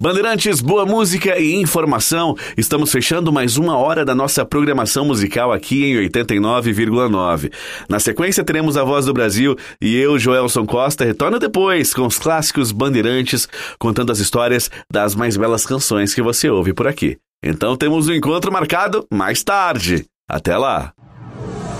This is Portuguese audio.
Bandeirantes, boa música e informação. Estamos fechando mais uma hora da nossa programação musical aqui em 89,9. Na sequência teremos a Voz do Brasil e eu, Joelson Costa, retorno depois com os clássicos Bandeirantes, contando as histórias das mais belas canções que você ouve por aqui. Então temos um encontro marcado mais tarde. Até lá!